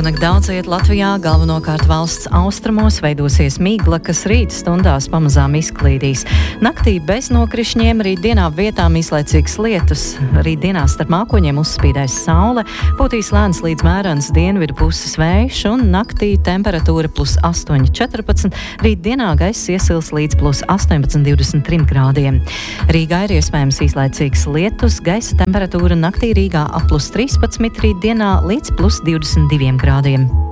Šonakt daudz viet Latvijā, galvenokārt valsts austrumos, veidosies migla, kas rīt stundās pamazām izklīdīs. Naktī bez nokrišņiem, rītdienā vietām īslaicīgas lietus. Rītdienā starp mākoņiem uzspīdēs saule, pūtīs lēns līdz mērens dienvidu puses vējš un naktī temperatūra +8, 14. Rītdienā gaiss iesils līdz +18, 23 grādiem. Rīgā ir iespējams īslaicīgs lietus, gaisa temperatūra naktī Rīgā ap +13, rītdienā līdz +22 grādiem.